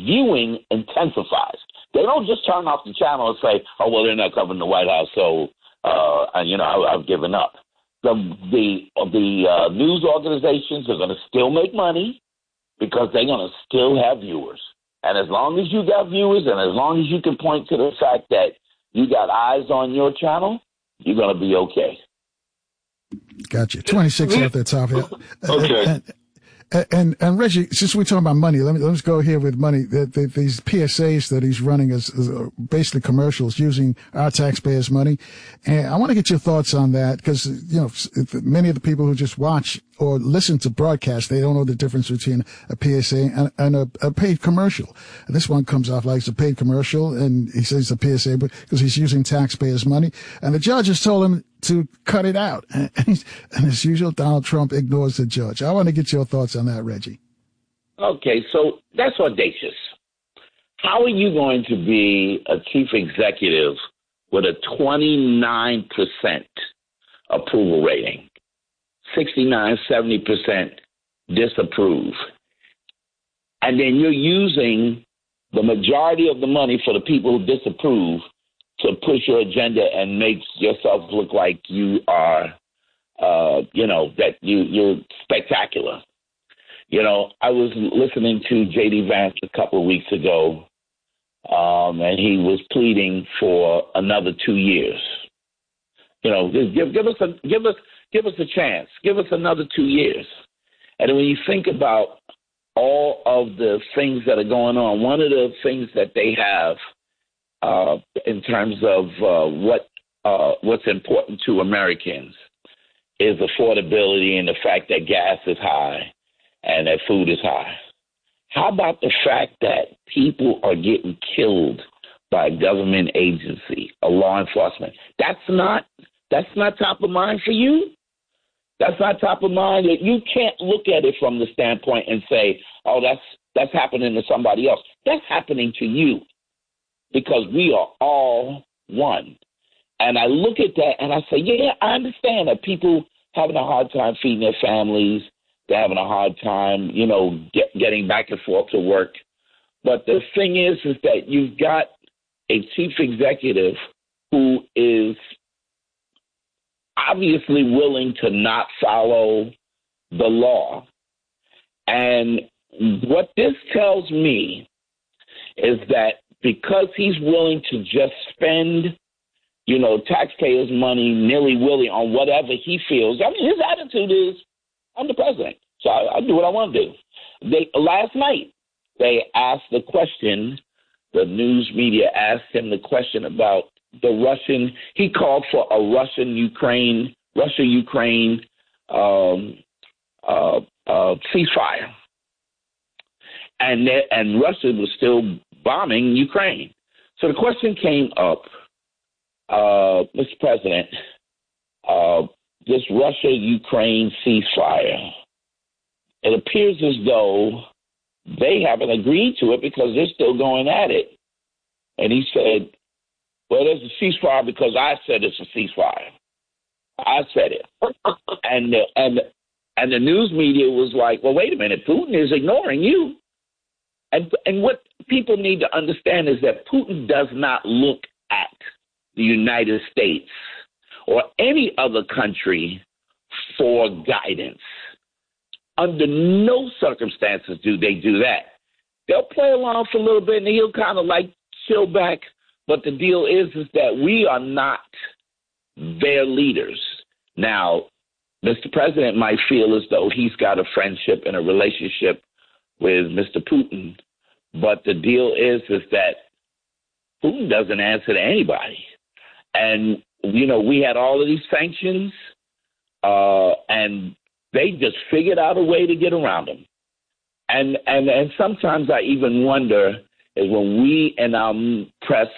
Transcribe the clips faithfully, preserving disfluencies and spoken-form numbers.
viewing intensifies. They don't just turn off the channel and say, oh, well, they're not covering the White House, so, uh, and, you know, I, I've given up. The, the, the uh, news organizations are going to still make money because they're going to still have viewers. And as long as you got viewers and as long as you can point to the fact that you got eyes on your channel, you're going to be okay. Gotcha. twenty-six at the top here. Okay. And, and, and, and Reggie, since we're talking about money, let me, let's go here with money. The, the, these P S As that he's running as, as basically commercials using our taxpayers' money. And I want to get your thoughts on that because, you know, many of the people who just watch or listen to broadcasts, they don't know the difference between a P S A and, and a, a paid commercial. And this one comes off like it's a paid commercial, and he says it's a P S A because he's using taxpayers' money. And the judge has told him to cut it out. And, and, and as usual, Donald Trump ignores the judge. I want to get your thoughts on that, Reggie. Okay, so that's audacious. How are you going to be a chief executive with a twenty-nine percent approval rating? sixty-nine, seventy percent disapprove. And then you're using the majority of the money for the people who disapprove to push your agenda and make yourself look like you are, uh, you know, that you, you're spectacular. You know, I was listening to J D Vance a couple of weeks ago, um, and he was pleading for another two years. You know, give, give us a, give us, Give us a chance. Give us another two years. And when you think about all of the things that are going on, one of the things that they have uh, in terms of uh, what uh, what's important to Americans is affordability and the fact that gas is high and that food is high. How about the fact that people are getting killed by a government agency, a law enforcement? That's not that's not top of mind for you. That's not top of mind. You can't look at it from the standpoint and say, oh, that's that's happening to somebody else. That's happening to you because we are all one. And I look at that and I say, yeah, I understand that people having a hard time feeding their families. They're having a hard time, you know, get, getting back and forth to work. But the thing is, is that you've got a chief executive who is obviously willing to not follow the law. And what this tells me is that because he's willing to just spend, you know, taxpayers' money nilly-willy on whatever he feels. I mean, his attitude is, I'm the president, so I, I do what I want to do. They, last night, they asked the question, the news media asked him the question about the Russian, he called for a Russian-Ukraine, Russia-Ukraine um, uh, uh, ceasefire. And, there, and Russia was still bombing Ukraine. So the question came up, uh, Mister President, uh, this Russia-Ukraine ceasefire, it appears as though they haven't agreed to it because they're still going at it. And he said, well, there's a ceasefire because I said it's a ceasefire. I said it. and, the, and, and the news media was like, well, wait a minute, Putin is ignoring you. And, and what people need to understand is that Putin does not look at the United States or any other country for guidance. Under no circumstances do they do that. They'll play along for a little bit and he'll kind of like chill back. But the deal is, is that we are not their leaders. Now, Mister President might feel as though he's got a friendship and a relationship with Mister Putin. But the deal is, is that Putin doesn't answer to anybody. And, you know, we had all of these sanctions, uh, and they just figured out a way to get around them. And, and, and sometimes I even wonder is when we in our press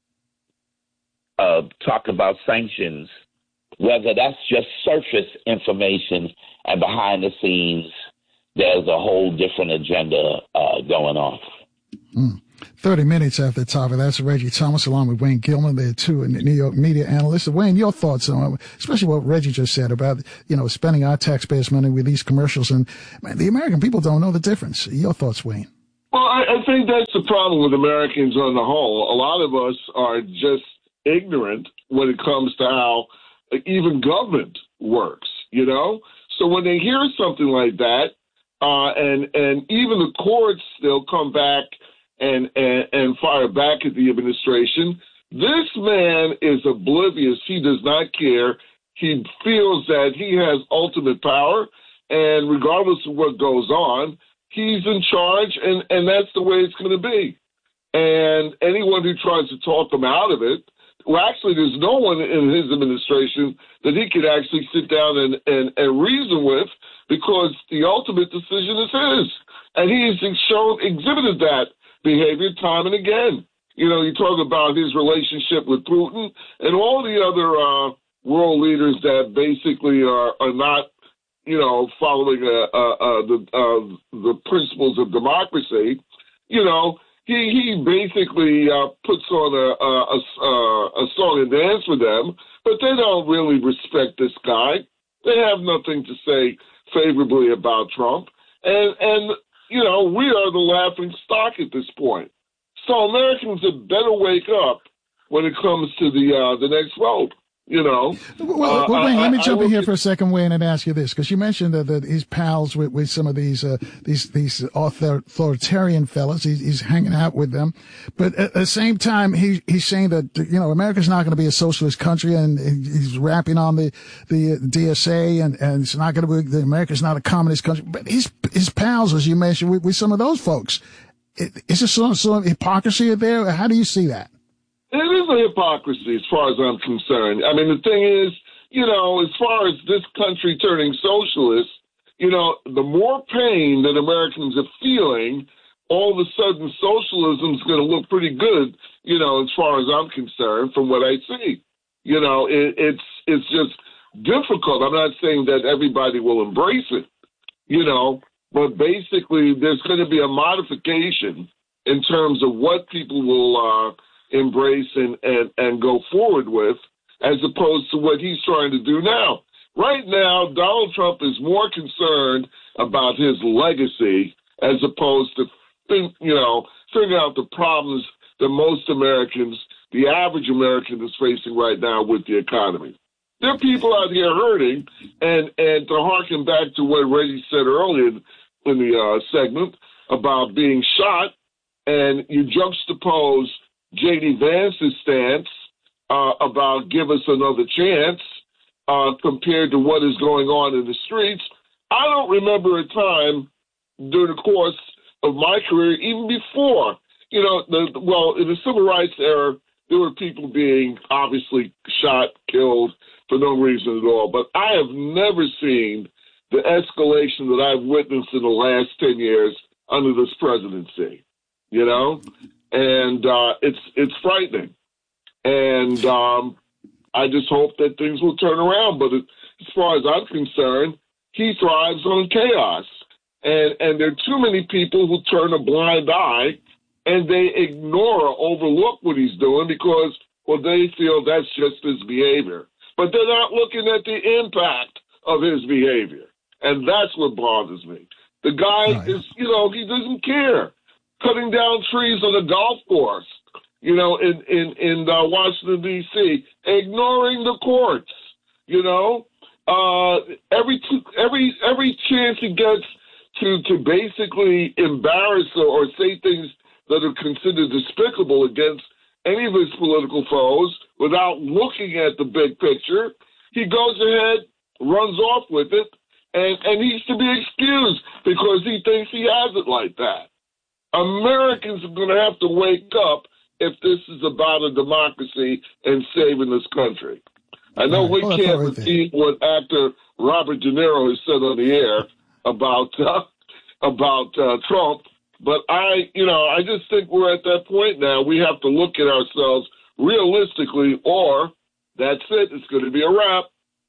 uh, talk about sanctions, whether that's just surface information and behind the scenes, there's a whole different agenda uh, going on. Mm. thirty minutes after the top of that's Reggie Thomas along with Wayne Gilman. They're two New York media analysts. Wayne, your thoughts on, especially what Reggie just said about, you know, spending our taxpayers' money with these commercials. And man, the American people don't know the difference. Your thoughts, Wayne? Well, I, I think that's the problem with Americans on the whole. A lot of us are just ignorant when it comes to how even government works, you know? So when they hear something like that, uh, and and even the courts still come back and, and, and fire back at the administration, this man is oblivious. He does not care. He feels that he has ultimate power, and regardless of what goes on, he's in charge, and, and that's the way it's going to be. And anyone who tries to talk him out of it, well, actually, there's no one in his administration that he could actually sit down and, and, and reason with, because the ultimate decision is his. And he's shown, exhibited that behavior time and again. You know, you talk about his relationship with Putin and all the other uh, world leaders that basically are, are not, you know, following uh, uh, uh, the uh, the principles of democracy. You know, he he basically uh, puts on a a, a a song and dance for them, but they don't really respect this guy. They have nothing to say favorably about Trump, and and you know, we are the laughing stock at this point. So Americans had better wake up when it comes to the uh, the next vote. You know, well, uh, well Wayne, I, let me jump in here at, for a second, Wayne, and ask you this, because you mentioned that, that he's pals with, with some of these uh, these these author, authoritarian fellas. He's, he's hanging out with them, but at the same time, he he's saying that, you know, America's not going to be a socialist country, and he's rapping on the the D S A, and, and it's not going to be, America's not a communist country. But his his pals, as you mentioned, with, with some of those folks, is there some sort of hypocrisy there? How do you see that? It is a hypocrisy as far as I'm concerned. I mean, the thing is, you know, as far as this country turning socialist, you know, the more pain that Americans are feeling, all of a sudden socialism is going to look pretty good, you know, as far as I'm concerned, from what I see. You know, it, it's it's just difficult. I'm not saying that everybody will embrace it, you know, but basically there's going to be a modification in terms of what people will uh, embrace and, and, and go forward with, as opposed to what he's trying to do now. Right now, Donald Trump is more concerned about his legacy as opposed to, think, you know, figuring out the problems that most Americans, the average American, is facing right now with the economy. There are people out here hurting, and, and to harken back to what Reggie said earlier in the uh, segment about being shot, and you juxtapose J D Vance's stance uh, about give us another chance uh, compared to what is going on in the streets. I don't remember a time during the course of my career, even before, you know, the, well, in the civil rights era, there were people being obviously shot, killed for no reason at all. But I have never seen the escalation that I've witnessed in the last ten years under this presidency, you know? And uh, it's it's frightening, and um, I just hope that things will turn around. But as far as I'm concerned, he thrives on chaos, and and there are too many people who turn a blind eye, and they ignore or overlook what he's doing because, well, they feel that's just his behavior. But they're not looking at the impact of his behavior, and that's what bothers me. The guy right. is, you know, he doesn't care. Cutting down trees on a golf course, you know, in in in uh, Washington D C, ignoring the courts, you know, uh, every every every chance he gets to to basically embarrass or, or say things that are considered despicable against any of his political foes without looking at the big picture, he goes ahead, runs off with it, and and he's to be excused because he thinks he has it like that. Americans are going to have to wake up if this is about a democracy and saving this country. I know right. we well, can't right repeat there. What actor Robert De Niro has said on the air about uh, about uh, Trump, but I, you know, I just think we're at that point now. We have to look at ourselves realistically, or that's it. It's going to be a wrap.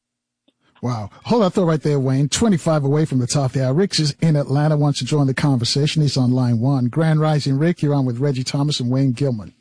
Wow. Hold that thought right there, Wayne. twenty-five away from the top there. Rick is in Atlanta, wants to join the conversation. He's on line one. Grand Rising, Rick. You're on with Reggie Thomas and Wayne Gilman.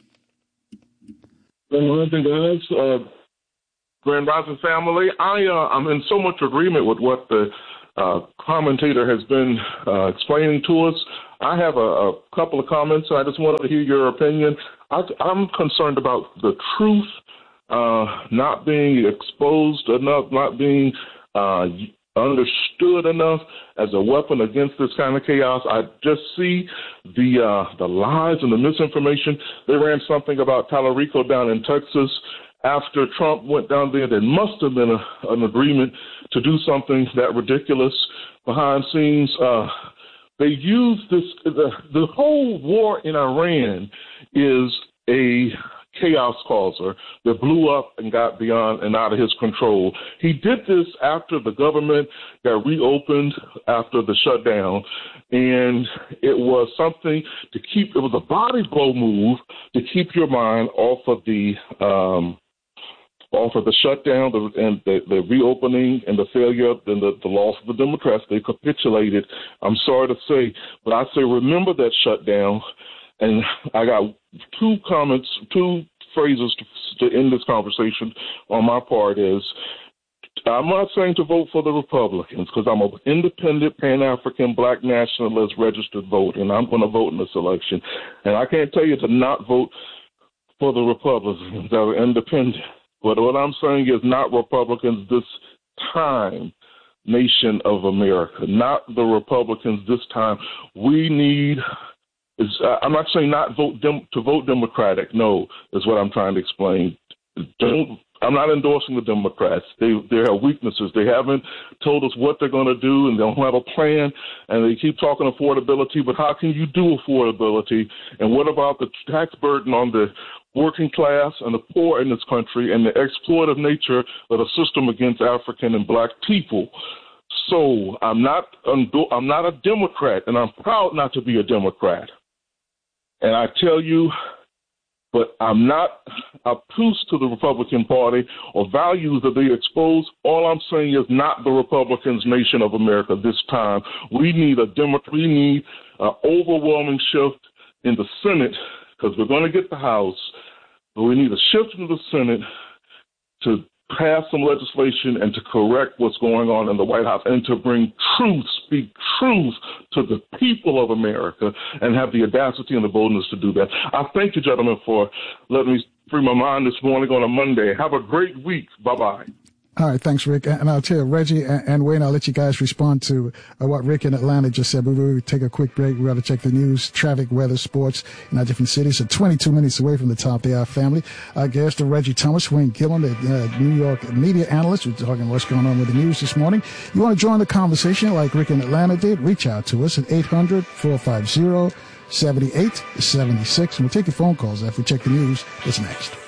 Grand Rising, guys. Uh, Grand Rising family. I, uh, I'm in so much agreement with what the uh, commentator has been uh, explaining to us. I have a, a couple of comments. I just wanted to hear your opinion. I, I'm concerned about the truth uh, not being exposed enough, not being uh, understood enough as a weapon against this kind of chaos. I just see the uh, the lies and the misinformation. They ran something about Tallarico down in Texas. After Trump went down there, there must have been a, an agreement to do something that ridiculous behind scenes. Uh, they used this, the, the whole war in Iran is a chaos causer that blew up and got beyond and out of his control. He did this after the government got reopened after the shutdown, and it was something to keep, it was a body blow move to keep your mind off of the, um, off of the shutdown the, and the, the reopening and the failure and the, the loss of the Democrats. They capitulated. I'm sorry to say, but I say remember that shutdown. And I got two comments, two phrases to, to end this conversation on my part is, I'm not saying to vote for the Republicans because I'm an independent, Pan-African, black nationalist registered voter, and I'm going to vote in this election. And I can't tell you to not vote for the Republicans that are independent. But what I'm saying is not Republicans this time, nation of America, not the Republicans this time. We need, is, uh, I'm not saying not vote dem- to vote Democratic, no, is what I'm trying to explain. Don't, I'm not endorsing the Democrats. They, they have weaknesses. They haven't told us what they're going to do, and they don't have a plan, and they keep talking affordability, but how can you do affordability? And what about the tax burden on the working class and the poor in this country and the exploitative nature of the system against African and black people? So I'm not, I'm not a Democrat, and I'm proud not to be a Democrat. And I tell you, but I'm not obtuse to the Republican Party or values that they expose. All I'm saying is not the Republicans' nation of America this time. We need a Demo- we need an overwhelming shift in the Senate because we're going to get the House, but we need a shift in the Senate to pass some legislation and to correct what's going on in the White House and to bring truth, speak truth to the people of America and have the audacity and the boldness to do that. I thank you, gentlemen, for letting me free my mind this morning on a Monday. Have a great week. Bye-bye. All right, thanks, Rick. And I'll tell you, Reggie and Wayne, I'll let you guys respond to uh, what Rick in Atlanta just said. But we'll take a quick break. We've got to check the news, traffic, weather, sports in our different cities. So twenty-two minutes away from the top of the hour family. Our guest, Reggie Thomas, Wayne Gillen, the uh, New York media analyst. We're talking what's going on with the news this morning. You want to join the conversation like Rick in Atlanta did? Reach out to us at eight hundred, four five zero, seven eight seven six. And we'll take your phone calls after we check the news. What's next?